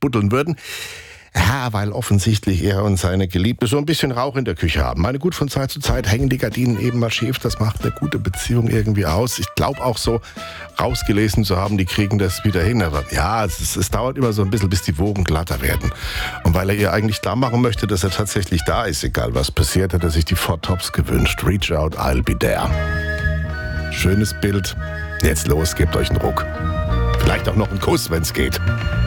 ausbuddeln würden. Ja, weil offensichtlich er und seine Geliebte so ein bisschen Rauch in der Küche haben. Meine gut, von Zeit zu Zeit hängen die Gardinen eben mal schief. Das macht eine gute Beziehung irgendwie aus. Ich glaube auch so rausgelesen zu haben, die kriegen das wieder hin. Aber ja, es dauert immer so ein bisschen, bis die Wogen glatter werden. Und weil er ihr eigentlich klar machen möchte, dass er tatsächlich da ist, egal was passiert, hat er sich die Four Tops gewünscht. Reach out, I'll be there. Schönes Bild. Jetzt los, gebt euch einen Ruck. Vielleicht auch noch einen Kuss, wenn's geht.